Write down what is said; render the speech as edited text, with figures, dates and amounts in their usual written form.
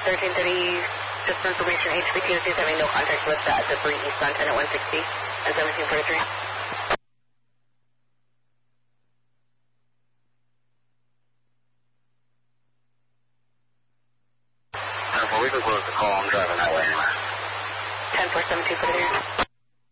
1330, just for information, HPT is having no contact with debris east on Tenet 160 and 1743. We can close the call. I'm driving that way. 10-4-7-2 for the